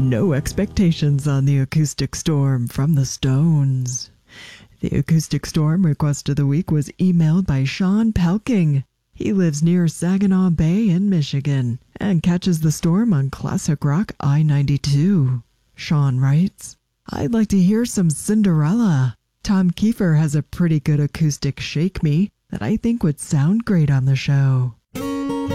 No expectations on the acoustic storm from the Stones. The acoustic storm request of the week was emailed by Sean Pelking. He lives near Saginaw Bay in Michigan and catches the storm on Classic Rock I-92. Sean writes, "I'd like to hear some Cinderella. Tom Kiefer has a pretty good acoustic Shake Me that I think would sound great on the show."